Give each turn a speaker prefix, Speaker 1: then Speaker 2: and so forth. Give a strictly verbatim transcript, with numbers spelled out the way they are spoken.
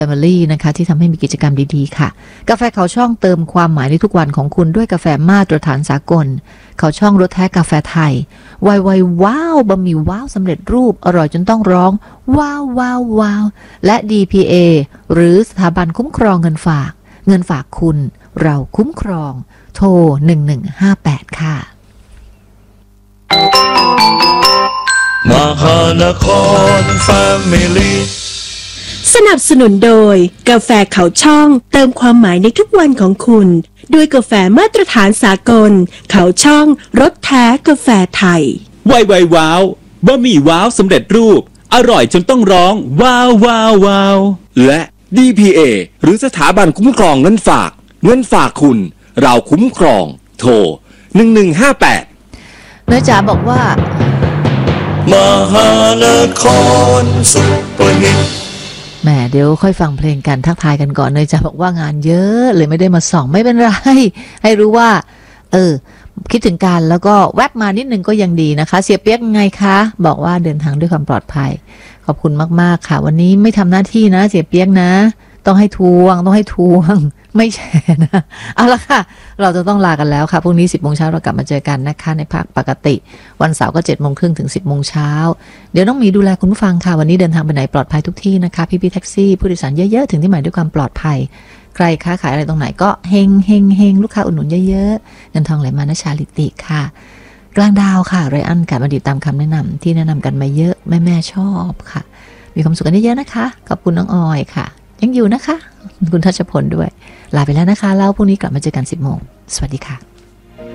Speaker 1: Family นะคะที่ทำให้มีกิจกรรมดีๆค่ะกาแฟเขาช่องเติมความหมายในทุกวันของคุณด้วยกาแฟมาตรฐานสากลเขาช่องรสแท้กาแฟไทยไวไวว้าวบะหมี่ว้าวสำเร็จรูปอร่อยจนต้องร้องว้าวว้าวว้าวและ ดี พี เอ หรือสถาบันคุ้มครองเงินฝากเงินฝากคุณเราคุ้มครองโทรหนึ่งหนึ่งห้าแปดค่ะ
Speaker 2: มหานครแฟมิลี่
Speaker 3: สนับสนุนโดยกาแฟเขาช่องเติมความหมายในทุกวันของคุณด้วยกาแฟมาตรฐานสากลเขาช่องรสแท้กาแฟไทย
Speaker 4: ไวไวว้าวบะหมี่ว้าวสำเร็จรูปอร่อยจนต้องร้องว้าวว้าวว้าว
Speaker 5: และ ดี พี เอ หรือสถาบันคุ้มครองเงินฝากเงินฝากคุณเราคุ้มครองโทรหนึ่งหนึ่งห้าแปด
Speaker 1: เนยจ๋าบอกว่าม
Speaker 2: หานครซุปเปอร์ฮิต
Speaker 1: แหมเดี๋ยวค่อยฟังเพลงกันทักทายกันก่อนเนยจ๋าบอกว่างานเยอะเลยไม่ได้มาส่องไม่เป็นไรให้รู้ว่าเออคิดถึงกันแล้วก็แวบมานิดนึงก็ยังดีนะคะเสียเปียกไงคะบอกว่าเดินทางด้วยความปลอดภัยขอบคุณมากๆค่ะวันนี้ไม่ทำหน้าที่นะเสียเปียกนะต้องให้ทวงต้องให้ทวงไม่แชร์นะเอาละค่ะเราจะต้องลากันแล้วค่ะพรุ่งนี้สิบโมงเช้าเรากลับมาเจอกันนะคะในภาคปกติวันเสาร์ก็เจ็ดโมงครึ่งถึงสิบโมงเช้าเดี๋ยวน้องหมีดูแลคุณผู้ฟังค่ะวันนี้เดินทางไปไหนปลอดภัยทุกที่นะคะพี่พี่แท็กซี่ผู้โดยสารเยอะๆถึงที่หมายด้วยความปลอดภัยใครค้าขายอะไรตรงไหนก็เฮงเฮงเฮงลูกค้าอุดหนุนเยอะๆเงินทองไหลมานะชาลิติค่ะกลางดาวค่ะไรอันการบัณฑิตตามคำแนะนำที่แนะนำกันมาเยอะแม่ๆชอบค่ะมีความสุขกันเยอะๆนะคะขอบคุณน้องออยค่ะยังอยู่นะคะคุณทัชพลด้วยลาไปแล้วนะคะแล้วพรุ่งนี้กลับมาเจอกันสิบโมงสวัสดีค่ะ